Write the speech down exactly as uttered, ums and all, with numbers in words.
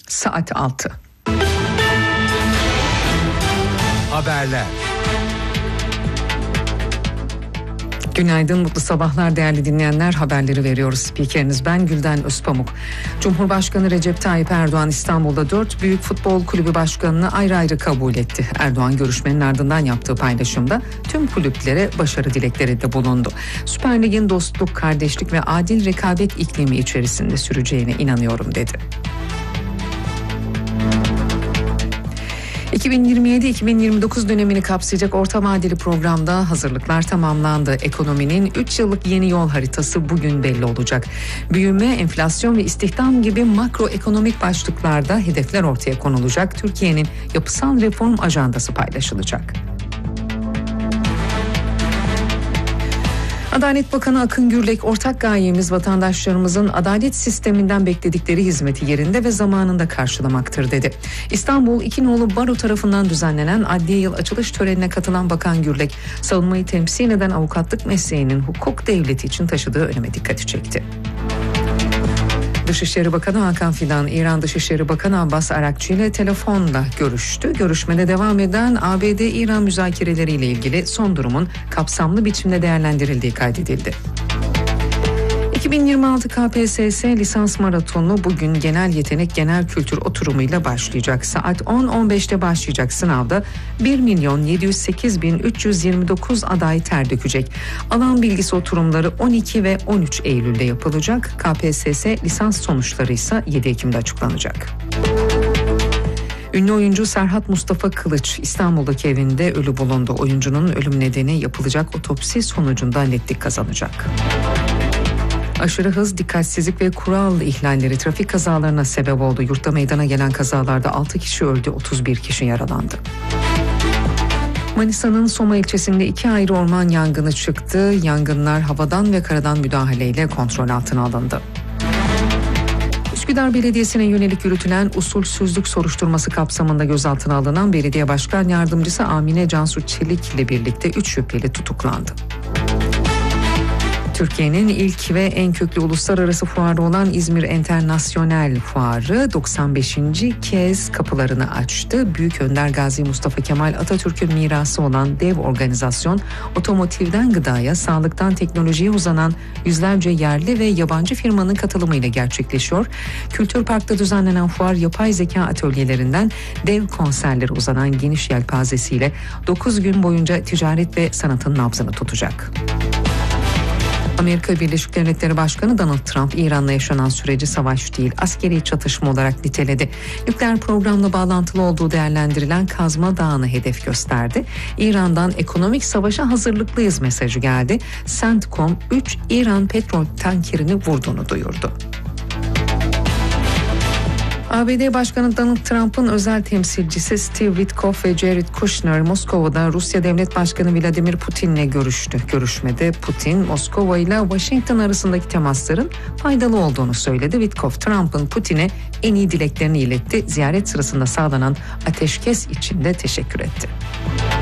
saat altı. Haberler. Günaydın, mutlu sabahlar değerli dinleyenler. Haberleri veriyoruz. Spikeriniz ben Gülden Özpamuk. Cumhurbaşkanı Recep Tayyip Erdoğan İstanbul'da dört büyük futbol kulübü başkanını ayrı ayrı kabul etti. Erdoğan görüşmenin ardından yaptığı paylaşımda tüm kulüplere başarı dilekleri bulundu. Süper Lig'in dostluk, kardeşlik ve adil rekabet iklimi içerisinde süreceğine inanıyorum dedi. iki bin yirmi yedi iki bin yirmi dokuz dönemini kapsayacak orta vadeli programda hazırlıklar tamamlandı. Ekonominin üç yıllık yeni yol haritası bugün belli olacak. Büyüme, enflasyon ve istihdam gibi makroekonomik başlıklarda hedefler ortaya konulacak. Türkiye'nin yapısal reform ajandası paylaşılacak. Adalet Bakanı Akın Gürlek, ortak gayemiz vatandaşlarımızın adalet sisteminden bekledikleri hizmeti yerinde ve zamanında karşılamaktır dedi. İstanbul İki Nolu Baro tarafından düzenlenen adliye yıl açılış törenine katılan Bakan Gürlek, savunmayı temsil eden avukatlık mesleğinin hukuk devleti için taşıdığı öneme dikkati çekti. Dışişleri Bakanı Hakan Fidan, İran Dışişleri Bakanı Abbas Arakçı ile telefonla görüştü. Görüşmede devam eden A B D-İran müzakereleriyle ilgili son durumun kapsamlı biçimde değerlendirildiği kaydedildi. iki bin yirmi altı K P S S lisans maratonu bugün genel yetenek genel kültür oturumuyla başlayacak. Saat on on beşte başlayacak sınavda bir milyon yedi yüz sekiz bin üç yüz yirmi dokuz aday ter dökecek. Alan bilgisi oturumları on iki ve on üç Eylül'de yapılacak. K P S S lisans sonuçları ise yedi Ekim'de açıklanacak. Ünlü oyuncu Serhat Mustafa Kılıç İstanbul'daki evinde ölü bulundu. Oyuncunun ölüm nedeni yapılacak otopsi sonucunda netlik kazanacak. Aşırı hız, dikkatsizlik ve kural ihlalleri trafik kazalarına sebep oldu. Yurtta meydana gelen kazalarda altı kişi öldü, otuz bir kişi yaralandı. Manisa'nın Soma ilçesinde iki ayrı orman yangını çıktı. Yangınlar havadan ve karadan müdahaleyle kontrol altına alındı. Üsküdar Belediyesi'ne yönelik yürütülen usulsüzlük soruşturması kapsamında gözaltına alınan Belediye Başkan Yardımcısı Amine Cansu Çelik ile birlikte üç şüpheli tutuklandı. Türkiye'nin ilk ve en köklü uluslararası fuarı olan İzmir Enternasyonel Fuarı doksan beşinci kez kapılarını açtı. Büyük Önder Gazi Mustafa Kemal Atatürk'ün mirası olan dev organizasyon, otomotivden gıdaya, sağlıktan teknolojiye uzanan yüzlerce yerli ve yabancı firmanın katılımıyla gerçekleşiyor. Kültür Park'ta düzenlenen fuar, yapay zeka atölyelerinden dev konserlere uzanan geniş yelpazesiyle dokuz gün boyunca ticaret ve sanatın nabzını tutacak. Amerika Birleşik Devletleri Başkanı Donald Trump, İran'la yaşanan süreci savaş değil, askeri çatışma olarak niteledi. Nükleer programla bağlantılı olduğu değerlendirilen Kazma Dağı'nı hedef gösterdi. İran'dan ekonomik savaşa hazırlıklıyız mesajı geldi. CENTCOM üç İran petrol tankerini vurduğunu duyurdu. A B D Başkanı Donald Trump'ın özel temsilcisi Steve Witkoff ve Jared Kushner Moskova'da Rusya Devlet Başkanı Vladimir Putin'le görüştü. Görüşmede Putin, Moskova ile Washington arasındaki temasların faydalı olduğunu söyledi. Witkoff, Trump'ın Putin'e en iyi dileklerini iletti. Ziyaret sırasında sağlanan ateşkes için de teşekkür etti.